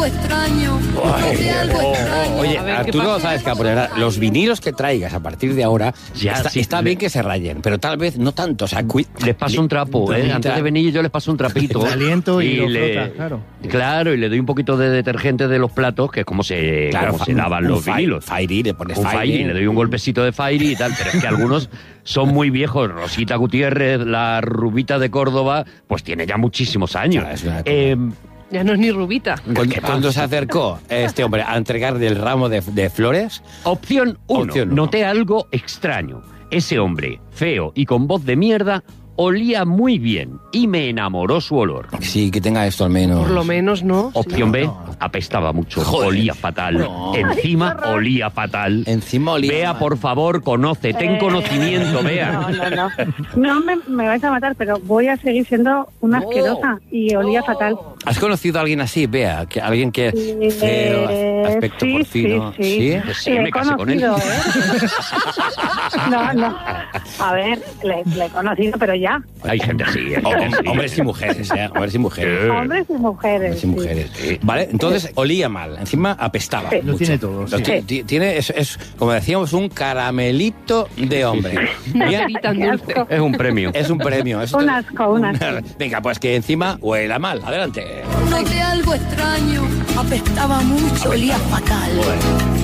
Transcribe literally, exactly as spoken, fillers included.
algo extraño, noté algo Oh, extraño. oye, A ver, ¿qué Arturo pasa? sabes que los vinilos que traigas a partir de ahora Ya, está, sí, está le- bien que se rayen, pero tal vez no tanto. O sea, cui- Les paso un trapo, ¿eh? Tra- Antes de venir yo les paso un trapito. Le aliento y lo le, frotas, claro. Claro, y le doy un poquito de detergente de los platos, que es como se, Claro, como se un- lavan un los fi- vinilos. Fairy, le pones Un Fairy. Fairy, le doy un golpecito de Fairy y tal, pero es que algunos son muy viejos. Rosita Gutiérrez, la rubita de Córdoba, pues tiene ya muchísimos años. Claro, es una- Eh, Ya no es ni rubita. Cuando, cuando se acercó este hombre a entregarle el ramo de, de flores, opción uno, Opción uno. noté algo extraño. Ese hombre, feo y con voz de mierda, olía muy bien y me enamoró su olor. sí, que tenga esto al menos. Por lo menos, ¿no? Opción B, apestaba mucho, Joder. olía fatal. No. Encima olía fatal. Encima olía Bea, mal. por favor, conoce, ten Eh, conocimiento, Bea. No, no, no. No me, me vais a matar, pero voy a seguir siendo una No. asquerosa y olía fatal. ¿Has conocido a alguien así, Bea? Que, alguien que feo, Eh, aspecto sí, porcino. sí, sí. Pues sí, Le me he casé con él. conocido, ¿eh? No, no. A ver, le, le he conocido, pero ya. Hay gente así. hay O- gente así. hombres y mujeres, ¿eh? Hombres y mujeres. Eh. Hombres y mujeres. Hombres y mujeres. Vale, entonces olía mal, encima apestaba. Sí. Lo mucho. tiene todo, Lo sí. ti- ti- Tiene, es, es, como decíamos, un caramelito de hombre. Bien, Ni tan Qué dulce. asco. Es un premio. es un premio. es Un asco, un asco. Venga, pues que encima huela mal. Adelante. Noté algo extraño, apestaba mucho, olía fatal.